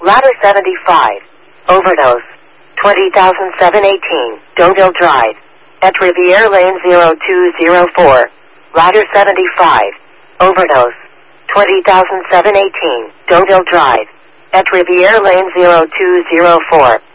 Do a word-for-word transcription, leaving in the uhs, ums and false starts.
Ladder seventy-five. Overdose. twenty thousand seven hundred eighteen. Deauville Drive. At Riviere Lane zero two zero four. Ladder seventy-five. Overdose. twenty thousand seven hundred eighteen. Deauville Drive. At Riviere Lane zero two zero four.